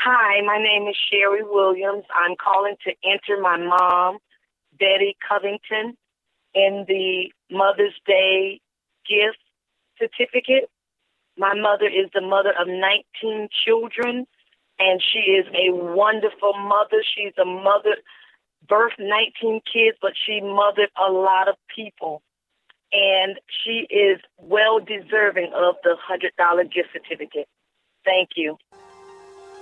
Hi, my name is Sherry Williams. I'm calling to enter my mom, Betty Covington, in the Mother's Day gift certificate. My mother is the mother of 19 children, and she is a wonderful mother. She's a mother, birthed 19 kids, but she mothered a lot of people. And she is well deserving of the $100 gift certificate. Thank you.